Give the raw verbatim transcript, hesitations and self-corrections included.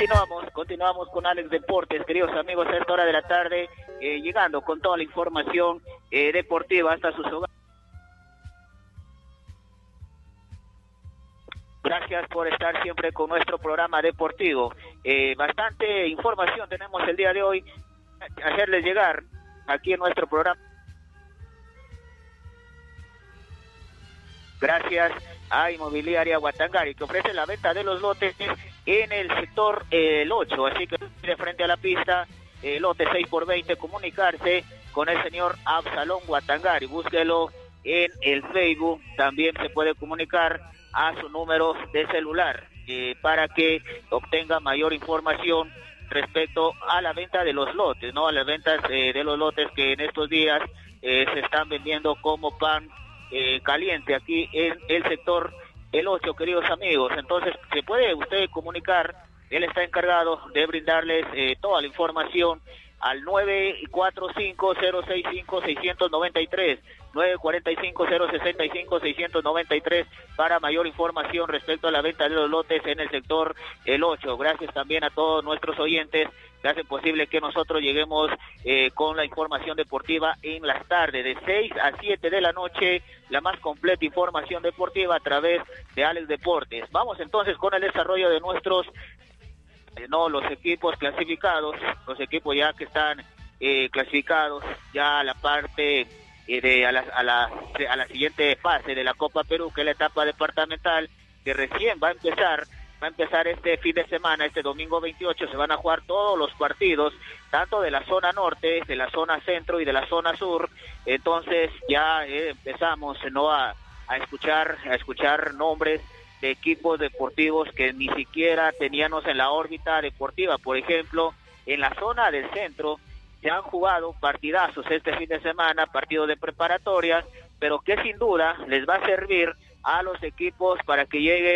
Continuamos, continuamos con Alex Deportes, queridos amigos, a esta hora de la tarde, eh, llegando con toda la información eh, deportiva hasta sus hogares. Gracias por estar siempre con nuestro programa deportivo. Eh, bastante información tenemos el día de hoy, hacerles llegar aquí en nuestro programa. Gracias a Inmobiliaria Guatangari, que ofrece la venta de los lotes en el sector eh, el ocho, así que de frente a la pista, eh, lote seis por veinte, comunicarse con el señor Absalón Guatangari, búsquelo en el Facebook, también se puede comunicar a su número de celular eh, para que obtenga mayor información respecto a la venta de los lotes, ¿no? A las ventas eh, de los lotes que en estos días eh, se están vendiendo como pan eh, caliente aquí en el sector el ocho, queridos amigos. Entonces se puede usted comunicar, él está encargado de brindarles eh, toda la información al nueve cuatro cinco cero seis cinco seis nueve tres, nueve cuatro cinco cero seis cinco seis nueve tres para mayor información respecto a la venta de los lotes en el sector el ocho. Gracias también a todos nuestros oyentes que hacen posible que nosotros lleguemos eh, con la información deportiva en las tardes, de seis a siete de la noche, la más completa información deportiva a través de Alex Deportes. Vamos entonces con el desarrollo de nuestros Eh, no los equipos clasificados, los equipos ya que están eh, clasificados ya a la parte eh, de a la, a la a la siguiente fase de la Copa Perú, que es la etapa departamental, que recién va a empezar va a empezar este fin de semana, este domingo veintiocho. Se van a jugar todos los partidos, tanto de la zona norte, de la zona centro y de la zona sur. Entonces ya eh, empezamos no a, a escuchar a escuchar nombres de equipos deportivos que ni siquiera teníamos en la órbita deportiva. Por ejemplo, en la zona del centro se han jugado partidazos este fin de semana, partidos de preparatorias, pero que sin duda les va a servir a los equipos para que lleguen